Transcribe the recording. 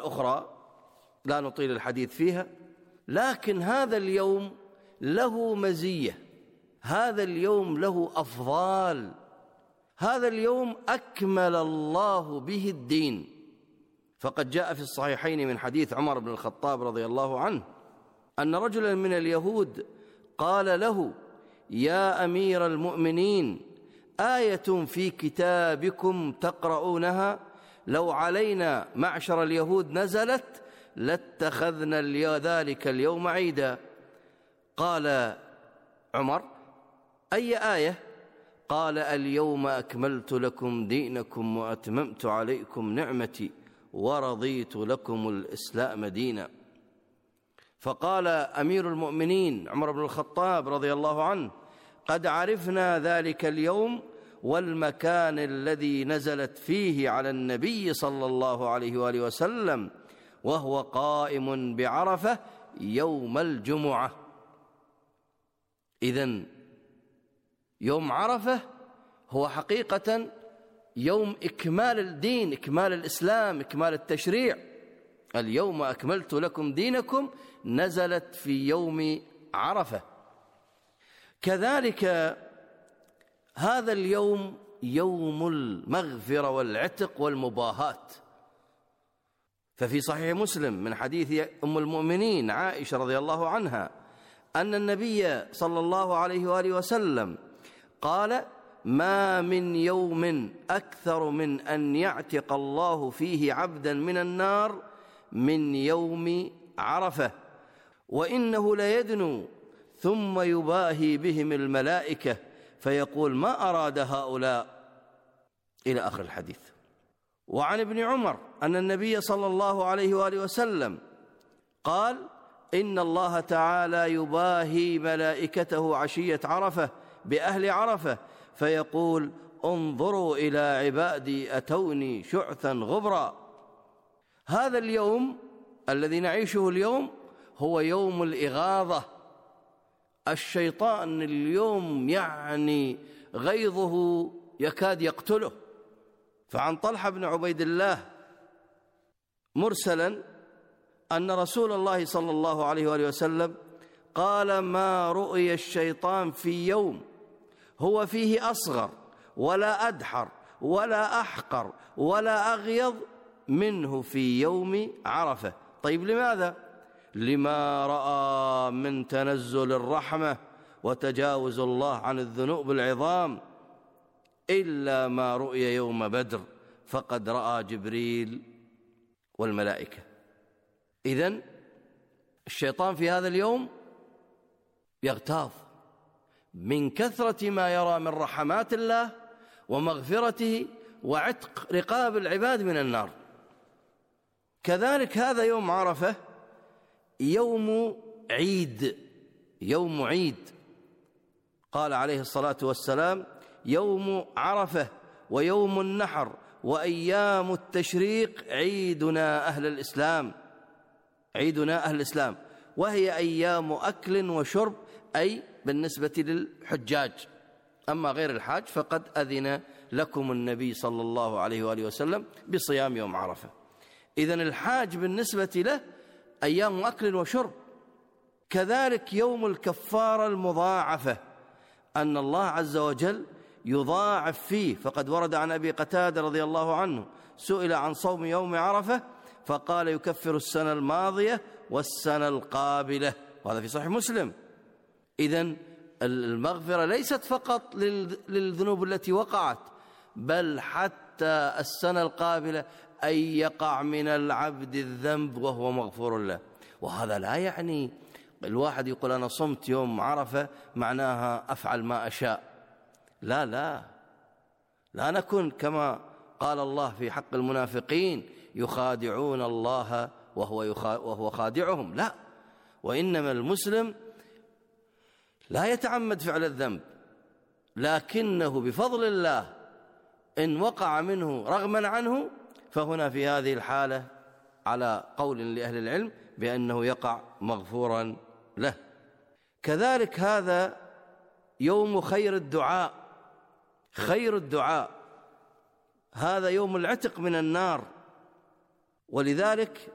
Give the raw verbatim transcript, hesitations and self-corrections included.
أخرى لا نطيل الحديث فيها، لكن هذا اليوم له مزية، هذا اليوم له أفضال، هذا اليوم أكمل الله به الدين. فقد جاء في الصحيحين من حديث عمر بن الخطاب رضي الله عنه أن رجلا من اليهود قال له: يا أمير المؤمنين، آية في كتابكم تقرؤونها لو علينا معشر اليهود نزلت لاتخذنا ذلك اليوم عيدا. قال عمر: أي آية؟ قال: اليوم أكملت لكم دينكم وأتممت عليكم نعمتي ورضيت لكم الإسلام دينا. فقال أمير المؤمنين عمر بن الخطاب رضي الله عنه: قد عرفنا ذلك اليوم والمكان الذي نزلت فيه على النبي صلى الله عليه وآله وسلم وهو قائم بعرفة يوم الجمعة. إذن يوم عرفة هو حقيقة يوم إكمال الدين، إكمال الإسلام، إكمال التشريع. اليوم أكملت لكم دينكم نزلت في يوم عرفة. كذلك هذا اليوم يوم المغفرة والعتق والمباهات. ففي صحيح مسلم من حديث أم المؤمنين عائشة رضي الله عنها أن النبي صلى الله عليه وآله وسلم قال: ما من يوم أكثر من أن يعتق الله فيه عبدا من النار من يوم عرفة، وإنه ليدنو ثم يباهي بهم الملائكة فيقول: ما أراد هؤلاء، إلى آخر الحديث. وعن ابن عمر أن النبي صلى الله عليه وآله وسلم قال: إن الله تعالى يباهي ملائكته عشية عرفة بأهل عرفة فيقول: انظروا إلى عبادي أتوني شعثا غبرا. هذا اليوم الذي نعيشه اليوم هو يوم الإغاظة. الشيطان اليوم يعني غيظه يكاد يقتله. فعن طلحة بن عبيد الله مرسلا أن رسول الله صلى الله عليه وآله وسلم قال: ما رؤي الشيطان في يوم هو فيه أصغر ولا أدحر ولا أحقر ولا أغيظ منه في يوم عرفة. طيب لماذا؟ لما رأى من تنزل الرحمة وتجاوز الله عن الذنوب العظام، إلا ما رؤي يوم بدر فقد رأى جبريل والملائكة. إذن الشيطان في هذا اليوم يغتاظ من كثرة ما يرى من رحمات الله ومغفرته وعتق رقاب العباد من النار. كذلك هذا يوم عرفة يوم عيد، يوم عيد. قال عليه الصلاة والسلام: يوم عرفة ويوم النحر وأيام التشريق عيدنا أهل الإسلام، عيدنا أهل الإسلام، وهي أيام أكل وشرب، أي بالنسبة للحجاج. أما غير الحاج فقد أذن لكم النبي صلى الله عليه وآله وسلم بصيام يوم عرفة. إذن الحاج بالنسبة له أيام أكل وشرب. كذلك يوم الكفارة المضاعفة، أن الله عز وجل يضاعف فيه. فقد ورد عن أبي قتادة رضي الله عنه سئل عن صوم يوم عرفة فقال: يكفر السنة الماضية والسنة القابلة، وهذا في صحيح مسلم. إذن المغفرة ليست فقط للذنوب التي وقعت، بل حتى السنة القابلة أن يقع من العبد الذنب وهو مغفور له. وهذا لا يعني الواحد يقول أنا صمت يوم عرفة معناها أفعل ما أشاء. لا لا لا نكون كما قال الله في حق المنافقين: يخادعون الله وهو, وهو خادعهم. لا، وإنما المسلم لا يتعمد فعل الذنب، لكنه بفضل الله إن وقع منه رغما عنه فهنا في هذه الحالة على قول لأهل العلم بأنه يقع مغفورا له. كذلك هذا يوم خير الدعاء، خير الدعاء، هذا يوم العتق من النار. ولذلك